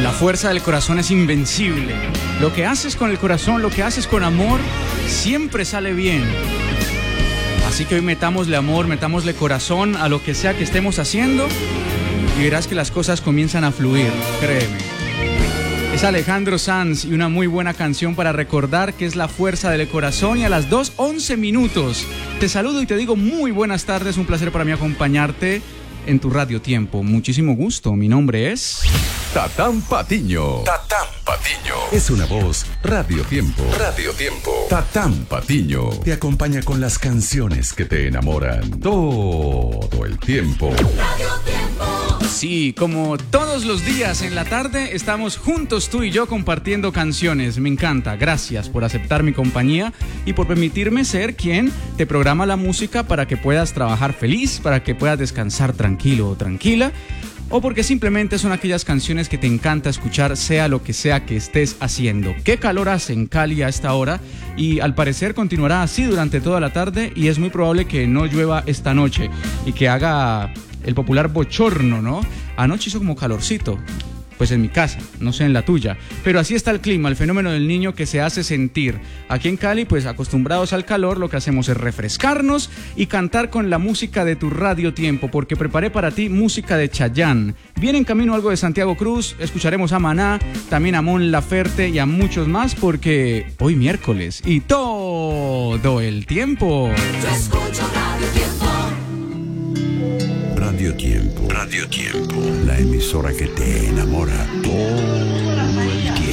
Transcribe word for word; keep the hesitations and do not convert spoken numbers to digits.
La fuerza del corazón es invencible. Lo que haces con el corazón, lo que haces con amor, siempre sale bien. Así que hoy metámosle amor, metámosle corazón a lo que sea que estemos haciendo y verás que las cosas comienzan a fluir, créeme. Es Alejandro Sanz y una muy buena canción para recordar que es la fuerza del corazón. Y a las dos once minutos te saludo y te digo muy buenas tardes. Un placer para mí acompañarte en tu Radio Tiempo. Muchísimo gusto. Mi nombre es... Tatán Patiño. Tatán Patiño. Es una voz Radio Tiempo. Radio Tiempo. Tatán Patiño te acompaña con las canciones que te enamoran todo el tiempo. Radio Tiempo. Sí, como todos los días en la tarde estamos juntos tú y yo compartiendo canciones. Me encanta. Gracias por aceptar mi compañía y por permitirme ser quien te programa la música para que puedas trabajar feliz, para que puedas descansar tranquilo o tranquila, o porque simplemente son aquellas canciones que te encanta escuchar, sea lo que sea que estés haciendo. Qué calor hace en Cali a esta hora y al parecer continuará así durante toda la tarde y es muy probable que no llueva esta noche y que haga el popular bochorno, ¿no? Anoche hizo como calorcito, pues en mi casa, no sé en la tuya, pero así está el clima, el fenómeno del niño que se hace sentir. Aquí en Cali, pues acostumbrados al calor, lo que hacemos es refrescarnos y cantar con la música de tu Radio Tiempo, porque preparé para ti música de Chayanne. Viene en camino algo de Santiago Cruz, escucharemos a Maná, también a Mon Laferte y a muchos más, porque hoy miércoles y todo el tiempo. Yo escucho Radio Tiempo. Radio Tiempo. Radio Tiempo. La emisora que te enamora todo el tiempo.